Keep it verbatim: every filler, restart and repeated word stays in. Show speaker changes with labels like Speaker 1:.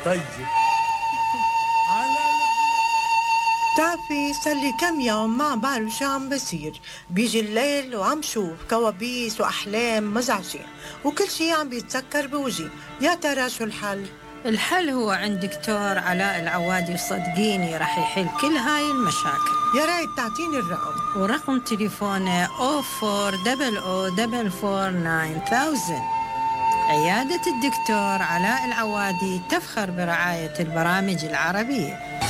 Speaker 1: طيب على
Speaker 2: بتعرفي صار لي كم يوم ما بعرف شو عم بصير. بيجي الليل وعم شوف كوابيس وأحلام مزعجة، وكل شي عم بيتسكر بوجهي. يا ترى شو الحل؟
Speaker 3: الحل هو عند دكتور علاء العوادي، صدقيني رح يحل كل هاي المشاكل.
Speaker 2: يا ريت تعطيني الرقم.
Speaker 3: ورقم تليفونه أو فور دبل أو دبل فور ناين ثاوزند. عيادة الدكتور علاء العوادي تفخر برعاية البرامج العربية.